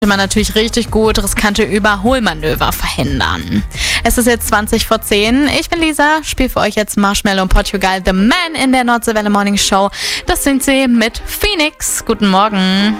man natürlich richtig gut riskante Überholmanöver verhindern. Es ist jetzt 20 vor 10. Ich bin Lisa, spiele für euch jetzt Marshmello und Portugal The Man in der Nordseewelle Morning Show. Das sind sie mit Phoenix. Guten Morgen.